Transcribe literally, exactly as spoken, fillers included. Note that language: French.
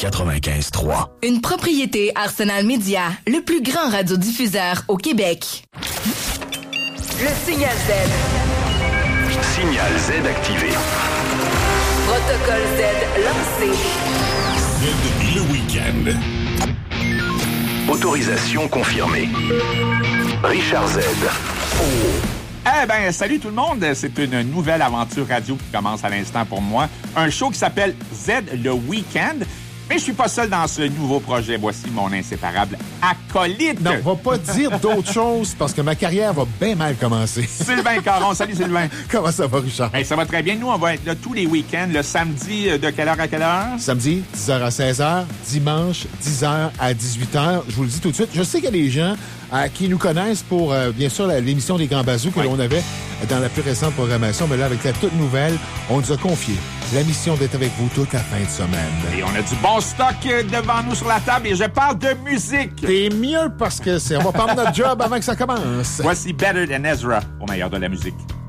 quatre-vingt-quinze trois. Une propriété Arsenal Média, le plus grand radiodiffuseur au Québec. Le Signal Z. Signal Z activé. Protocole Z lancé. Z le week-end. Autorisation confirmée. Richard Z. Oh. Eh bien, salut tout le monde. C'est une nouvelle aventure radio qui commence à l'instant pour moi. Un show qui s'appelle Z le week-end. Mais je suis pas seul dans ce nouveau projet. Voici mon inséparable acolyte. Non, va pas dire d'autres choses parce que ma carrière va bien mal commencer. Sylvain Caron. Salut Sylvain. Comment ça va, Richard? Hey, ça va très bien. Nous, on va être là tous les week-ends. Le samedi, de quelle heure à quelle heure? Samedi, dix heures à seize heures. Dimanche, dix heures à dix-huit heures. Je vous le dis tout de suite. Je sais qu'il y a des gens euh, qui nous connaissent pour, euh, bien sûr, la, l'émission des Grands Bazous que oui. l'on avait dans la plus récente programmation. Mais là, avec la toute nouvelle, on nous a confié la mission d'être avec vous toute la fin de semaine. Et on a du bon stock devant nous sur la table et je parle de musique. C'est mieux parce que c'est, on va prendre notre job avant que ça commence. Voici Better Than Ezra au meilleur de la musique.